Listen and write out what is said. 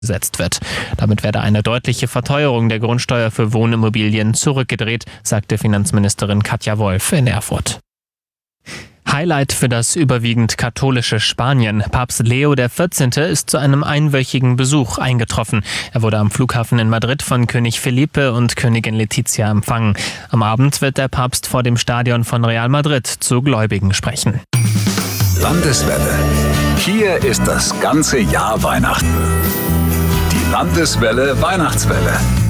gesetzt wird. Damit werde eine deutliche Verteuerung der Grundsteuer für Wohnimmobilien zurückgedreht, sagte Finanzministerin Katja Wolf in Erfurt. Highlight für das überwiegend katholische Spanien. Papst Leo XIV. Ist zu einem einwöchigen Besuch eingetroffen. Er wurde am Flughafen in Madrid von König Felipe und Königin Letizia empfangen. Am Abend wird der Papst vor dem Stadion von Real Madrid zu Gläubigen sprechen. Landeswelle. Hier ist das ganze Jahr Weihnachten. Die Landeswelle Weihnachtswelle.